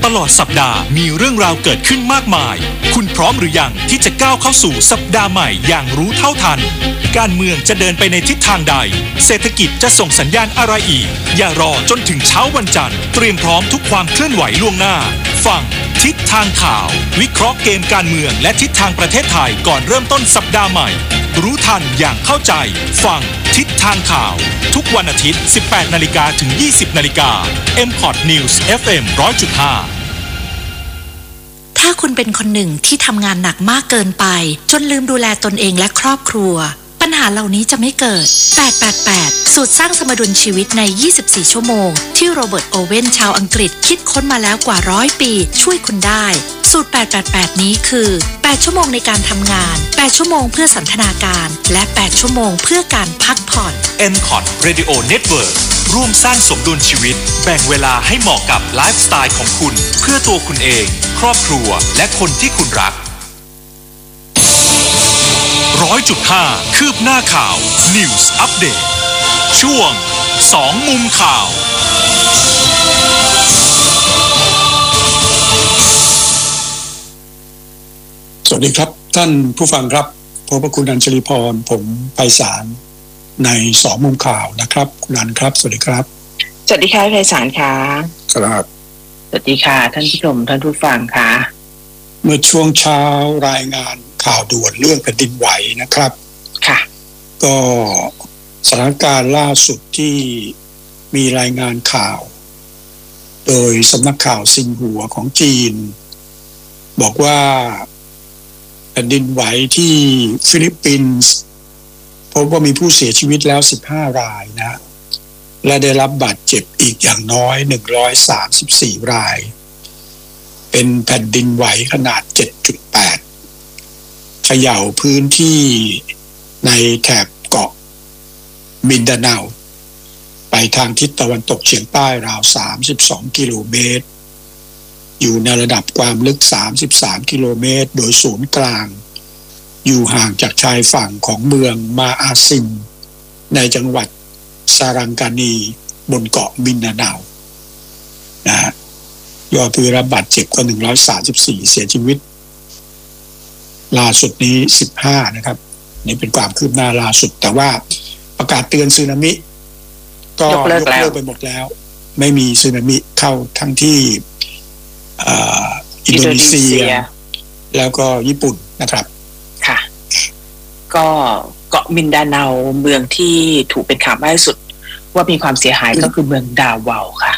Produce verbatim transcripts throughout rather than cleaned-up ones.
ตลอดสัปดาห์มีเรื่องราวเกิดขึ้นมากมายคุณพร้อมหรือยังที่จะก้าวเข้าสู่สัปดาห์ใหม่อย่างรู้เท่าทันการเมืองจะเดินไปในทิศทางใดเศรษฐกิจจะส่งสัญญาณอะไรอีกอย่ารอจนถึงเช้าวันจันทร์เตรียมพร้อมทุกความเคลื่อนไหวล่วงหน้าฟังทิศทางข่าววิเคราะห์เกมการเมืองและทิศทางประเทศไทยก่อนเริ่มต้นสัปดาห์ใหม่รู้ทันอย่างเข้าใจฟังทิศทางข่าวทุกวันอาทิตย์ สิบแปดนาฬิกา ถึง ยี่สิบนาฬิกา เอ็ม พอด News เอฟ เอ็ม หนึ่งร้อยจุดห้าถ้าคุณเป็นคนหนึ่งที่ทำงานหนักมากเกินไปจนลืมดูแลตนเองและครอบครัวปัญหาเหล่านี้จะไม่เกิดแปด แปด แปดสูตรสร้างสมดุลชีวิตในยี่สิบสี่ชั่วโมงที่โรเบิร์ตโอเว่นชาวอังกฤษคิดค้นมาแล้วกว่าร้อยปีช่วยคุณได้สูตรแปด แปด แปดนี้คือแปดชั่วโมงในการทำงานแปดชั่วโมงเพื่อสันทนาการและแปดชั่วโมงเพื่อการพักผ่อนเอ็ม คอท Radio Network ร่วมสร้างสมดุลชีวิตแบ่งเวลาให้เหมาะกับไลฟ์สไตล์ของคุณเพื่อตัวคุณเองครอบครัวและคนที่คุณรักร้อยจุดห้าคืบหน้าข่าว News Update ช่วงสองมุมข่าวสวัสดีครับท่านผู้ฟังครับพบกับคุณอัญชลีพรผมไพศาลในสองมุมข่าวนะครับคุณอัญครับสวัสดีครับสวัสดีค่ะไพศาลค่ะครับสวัสดีค่ะท่านผู้ชมท่านผู้ฟังค่ะเมื่อช่วงเช้ารายงานข่าวด่วนเรื่องแผ่นดินไหวนะครับค่ะก็สถานการณ์ล่าสุดที่มีรายงานข่าวโดยสำนักข่าวซินหัวของจีนบอกว่าแผ่นดินไหวที่ฟิลิปปินส์พบว่ามีผู้เสียชีวิตแล้วสิบห้ารายนะและได้รับบาดเจ็บอีกอย่างน้อยหนึ่งร้อยสามสิบสี่รายเป็นแผ่นดินไหวขนาด เจ็ดจุดแปด เขย่าพื้นที่ในแถบเกาะมินดาเนาไปทางทิศตะวันตกเฉียงใต้ราวสามสิบสองกิโลเมตรอยู่ในระดับความลึกสามสิบสามกิโลเมตรโดยศูนย์กลางอยู่ห่างจากชายฝั่งของเมืองมาอาซิมในจังหวัดซารังกานีบนเกาะมินดาเนานะฮะยอดผู้ได้รับบาดเจ็บก็หนึ่งร้อยสามสิบสี่เสียชีวิตล่าสุดนี้สิบห้านะครับนี่เป็นความคืบหน้าล่าสุดแต่ว่าประกาศเตือนสึนามิก็ยกเลิกไปหมดแล้วไม่มีสึนามิเข้าทั้งที่อินโดนีเซียแล้วก็ญี่ปุ่นนะครับค่ะก็เกาะมินดาเนาเมืองที่ถูกเป็นข่าวมากที่สุดว่ามีความเสียหายก็คือเมืองดาวาวค่ะ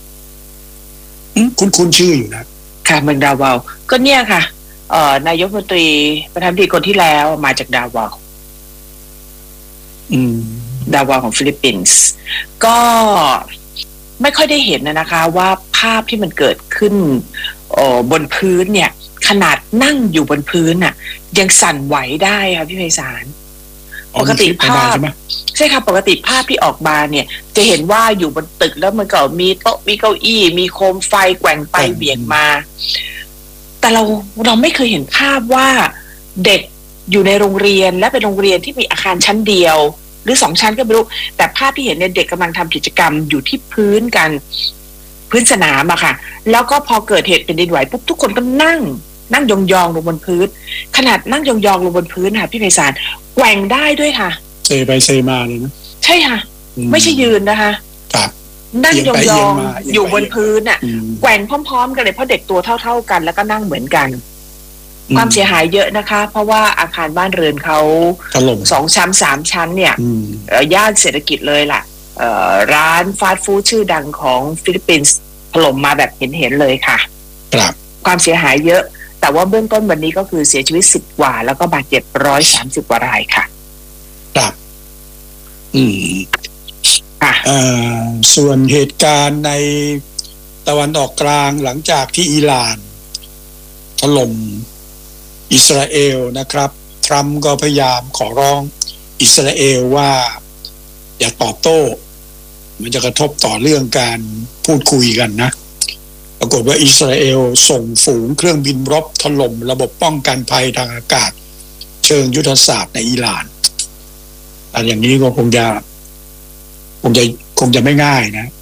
คุณคุณชื่ออยู่นะค่ะเมืองดาวาวก็เนี่ยค่ะเอ่อนายกรัฐมนตรีประธานาธิบดีคนที่แล้วมาจากดาวาวอืมดาวาวของฟิลิปปินส์ก็ไม่ค่อยได้เห็นนะคะว่าภาพที่มันเกิดขึ้นบนพื้นเนี่ยขนาดนั่งอยู่บนพื้นน่ะยังสั่นไหวได้ค่ะพี่ไพศาลปกติภาพใช่ค่ะปกติภาพที่ออกมาเนี่ยจะเห็นว่าอยู่บนตึกแล้วมันก็มีโต๊ะมีเก้าอี้มีโคมไฟแกว่งไปเบี่ยงมาแต่เราเราไม่เคยเห็นภาพว่าเด็กอยู่ในโรงเรียนและเป็นโรงเรียนที่มีอาคารชั้นเดียวหรือสองชั้นก็ไม่รู้แต่ภาพที่เห็นเนี่ยเด็กกำลังทำกิจกรรมอยู่ที่พื้นกันพื้นสนามอะค่ะแล้วก็พอเกิดเหตุเป็นดินไหวปุ๊บทุกคนก็นั่งนั่งยองๆลงบนพื้นขนาดนั่งยองๆลงบนพื้นค่ะพี่ไพศาลแกว่งได้ด้วยค่ะเซไปเซมาเลยนะใช่ค่ะไม่ใช่ยืนนะคะครับนั่งยองๆอยู่บนพื้นอะแกว่งพร้อมๆกันเลยเพราะเด็กตัวเท่าๆกันแล้วก็นั่งเหมือนกันความเสียหายเยอะนะคะเพราะว่าอาคารบ้านเรือนเขาถล่มสองชั้นสามชั้นเนี่ยย่านเศรษฐกิจเลยล่ะร้านฟาสต์ฟู้ดชื่อดังของฟิลิปปินส์ถล่มมาแบบเห็นๆเลยค่ะครับความเสียหายเยอะแต่ว่าเบื้องต้นวันนี้ก็คือเสียชีวิตสิบกว่าแล้วก็บาดเจ็บหนึ่งร้อยสามสิบกว่ารายค่ะครับอืมค่ะเอ่อส่วนเหตุการณ์ในตะวันออกกลางหลังจากที่อิหร่านถล่มอิสราเอลนะครับทรัมป์ก็พยายามขอร้องอิสราเอลว่าอย่าตอบโต้มันจะกระทบต่อเรื่องการพูดคุยกันนะปรากฏว่าอิสราเอลส่งฝูงเครื่องบินรบถล่มระบบป้องกันภัยทางอากาศเชิงยุทธศาสตร์ในอิหร่านอันอย่างนี้ก็คงจะคงจะคงจะไม่ง่ายนะ